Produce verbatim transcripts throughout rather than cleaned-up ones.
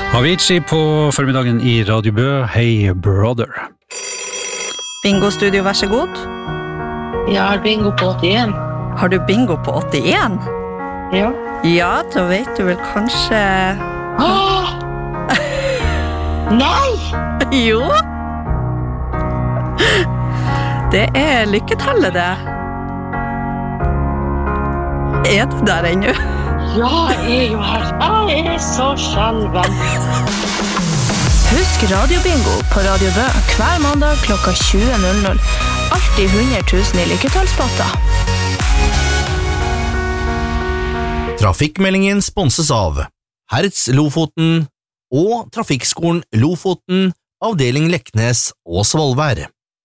Avicii på formiddagen i Radio Bø. Hey brother. Bingo studio, vær så god. Jeg har bingo på åttien. Har du bingo på åttien? Ja. Ja, da vet du vel kanskje... Åh! Nei! Jo. Det er lykketallet det. Er du der ennå? Ja, jeg er jo her. Jeg er så skjelven. Husk radiobingo på Radio Bø hver mandag klokka tjue null null. Alltid hundre tusen i lykketallspotter. Trafikkmeldingen sponses av Hertz Lofoten og Trafikkskolen Lofoten, avdeling Leknes og Svolvær.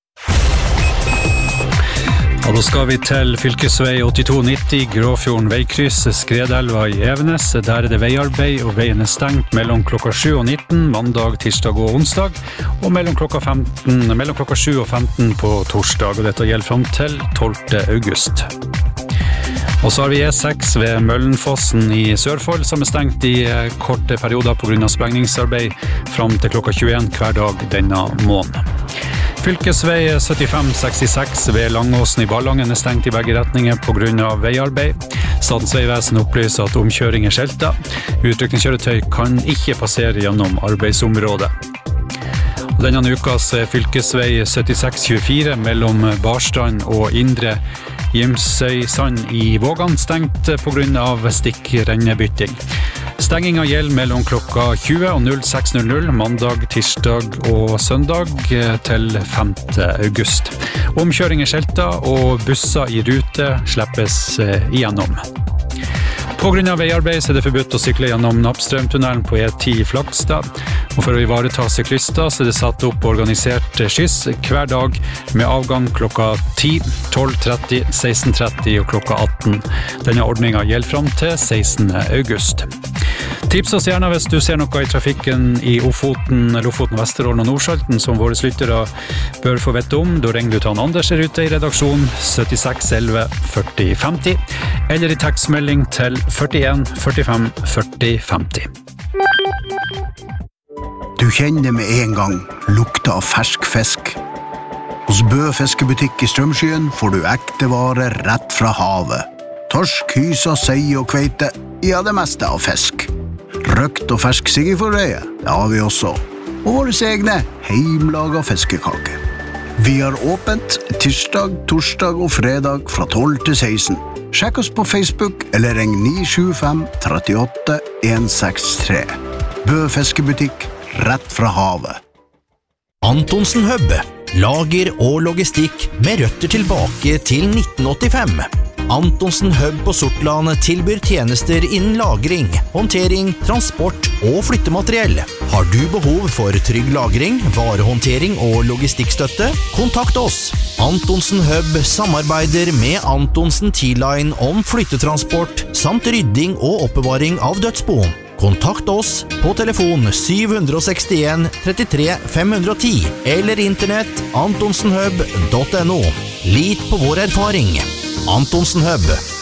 Ja, da skal vi til fylkesvei åttito nitti, Gråfjorden veikryss, Skredelva i Evenes. Der er det veiarbeid, og veien er stengt mellom klokka sju og nitten, mandag, tirsdag og onsdag, og mellom klokka femten, mellom klokka sju og femten på torsdag, og dette gjelder frem til tolvte august. Og så har vi E seks ved Møllenfossen i Sørfold, som er stengt i korte perioder på grunn av sprengningsarbeid frem til klokka tjueen hver dag denne måneden. Fylkesvei syttifem sekstiseks ved Langåsen i Ballangen er stengt i begge retninger på grunn av veiarbeid. Statens vegvesen opplyser at omkjøring er skjeltet. Utrykningskjøretøy kan ikke passere gjennom arbeidsområdet. Og denne ukas er fylkesvei syttiseks tjuefire mellom Barstrand og Indre Gimsøysand i Vågan stengt på grunn av stikkrennebytting. Stenginga gjelder mellom klokka tjue og seks null null, mandag, tirsdag og søndag til femte august. Omkjøring er skjeltet, og busser i rute slippes igjennom. På grunn av veiarbeid er det forbudt å sykle gjennom Nappstrømtunnelen på E ti i Flakstad, og for å ivareta syklister så er det satt opp organisert skyss hver dag med avgang klokka ti, tolv tretti, seksten tretti og klokka atten. Denne ordningen gjelder frem til sekstende august. Tips oss gjerne hvis du ser noe i trafikken i Ofoten, Lofoten, Vesterålen og Nordsalten som våre lyttere bør få vette om. Da ringer du til han Anders her ute i redaksjon syttiseks elleve førti femti eller i tekstmelding til førtien førtifem førti femti. Du kjenner med en gang lukta av fersk fisk. Hos Bø fiskebutikk i Strømskyen får du ekte varer rett fra havet. Torsk, hysa, sei og kveite, ja det meste av fisk. Røkt og fersk siggeforreie, det har vi også. Og våre egne heimlaga fiskekake. Vi har åpent tirsdag, torsdag og fredag fra tolv til seksten. Sjekk oss på Facebook eller ring ni sju fem tre åtte en seks tre. Bø fiskebutikk, rett fra havet. Antonsen Hub, lager og logistikk med røtter tilbake til nitten åttifem. Antonsen Hub på Sortland tilbyr tjenester innen lagring, håndtering, transport og flyttemateriell. Har du behov for trygg lagring, varehåndtering og logistikkstøtte? Kontakt oss. Antonsen Hub samarbeider med Antonsen T-Line om flyttetransport samt rydding og oppbevaring av dødsbo. Kontakt oss på telefon syv seks en trettitre fem ti eller internett antonsenhub punktum no. Lit på vår erfaring. Antonsen Hub,